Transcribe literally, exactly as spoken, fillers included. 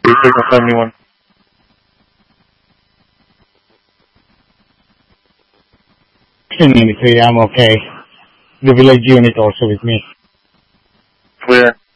Signal seventy-one. ninety-three, I'm okay. The village unit also with me. Clear.